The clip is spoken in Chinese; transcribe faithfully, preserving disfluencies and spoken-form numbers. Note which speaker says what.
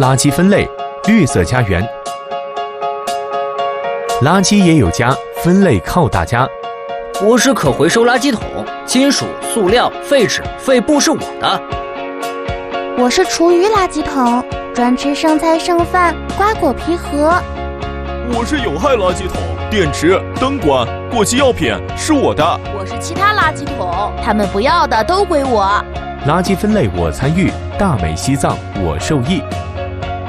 Speaker 1: 垃圾分类，绿色家园。垃圾也有家，分类靠大家。
Speaker 2: 我是可回收垃圾桶，金属、塑料、废纸、废布是我的。
Speaker 3: 我是厨余垃圾桶，专吃剩菜剩饭、瓜果皮核。
Speaker 4: 我是有害垃圾桶，电池、灯管、过期药品是我的。
Speaker 5: 我是其他垃圾桶，他们不要的都归我。
Speaker 1: 垃圾分类我参与，大美西藏我受益。